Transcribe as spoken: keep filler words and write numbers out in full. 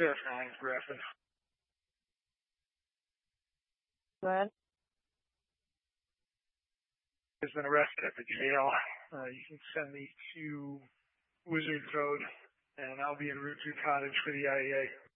F nine, Grafton. Go ahead. Has been arrested at the jail. Uh, you can send me to Wizard Road, and I'll be en route to Cottage for the I E A.